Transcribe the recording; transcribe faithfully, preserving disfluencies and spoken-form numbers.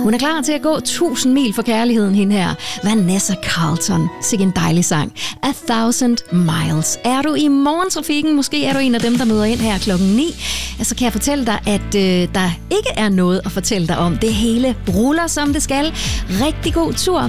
Hun er klar til at gå tusind mil for kærligheden, hende her. Vanessa Carlton. Sikke en dejlig sang. A Thousand Miles. Er du i morgentrafikken? Måske er du en af dem, der møder ind her klokken ni. Så kan jeg fortælle dig, at øh, der ikke er noget at fortælle dig om. Det hele ruller, som det skal. Rigtig god tur